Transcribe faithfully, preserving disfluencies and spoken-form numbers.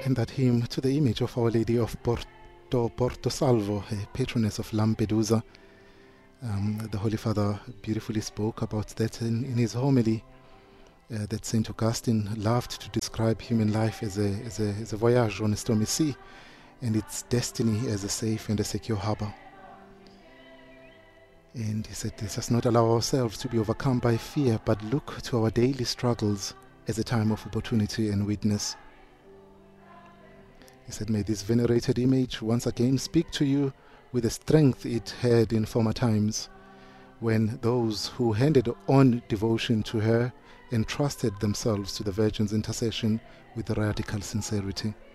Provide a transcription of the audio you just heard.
in that hymn to the image of Our Lady of Porto, Porto Salvo, a patroness of Lampedusa. Um, the Holy Father beautifully spoke about that in, in his homily, uh, that Saint Augustine loved to describe human life as a, as a, as a voyage on a stormy sea, and its destiny as a safe and a secure harbor. And he said, let us not allow ourselves to be overcome by fear, but look to our daily struggles as a time of opportunity and witness. He said, may this venerated image once again speak to you with the strength it had in former times, when those who handed on devotion to her entrusted themselves to the Virgin's intercession with radical sincerity.